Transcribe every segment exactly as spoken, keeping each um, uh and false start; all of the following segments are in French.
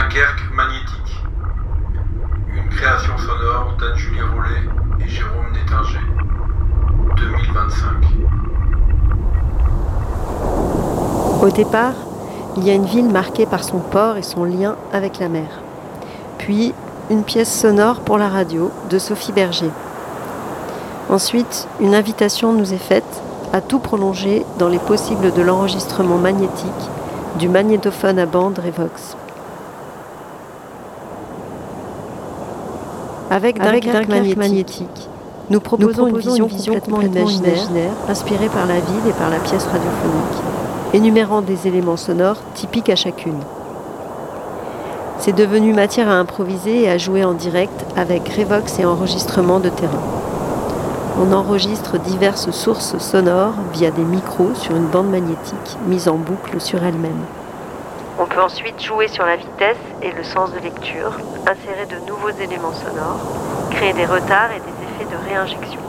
Dunkerque magnétique. Une création sonore d'Anne-Julie Rollet et Jérôme Nétinger. deux mille vingt-cinq. Au départ, il y a une ville marquée par son port et son lien avec la mer. Puis, une pièce sonore pour la radio de Sophie Berger. Ensuite, une invitation nous est faite à tout prolonger dans les possibles de l'enregistrement magnétique du magnétophone à bande Revox. Avec Dunkerque magnétique, magnétique, nous proposons, nous proposons une, vision une vision complètement, complètement imaginaire, imaginaire, inspirée par la ville et par la pièce radiophonique, énumérant des éléments sonores typiques à chacune. C'est devenu matière à improviser et à jouer en direct avec Revox et enregistrement de terrain. On enregistre diverses sources sonores via des micros sur une bande magnétique mise en boucle sur elle-même. On peut ensuite jouer sur la vitesse et le sens de lecture, insérer de nouveaux éléments sonores, créer des retards et des effets de réinjection.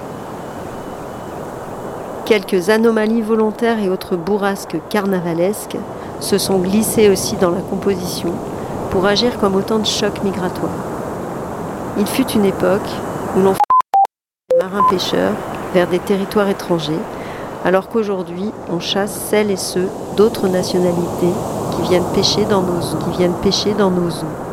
Quelques anomalies volontaires et autres bourrasques carnavalesques se sont glissées aussi dans la composition pour agir comme autant de chocs migratoires. Il fut une époque où l'on marins-pêcheurs vers des territoires étrangers, alors qu'aujourd'hui, on chasse celles et ceux d'autres nationalités qui viennent pêcher dans nos eaux, qui viennent pêcher dans nos eaux.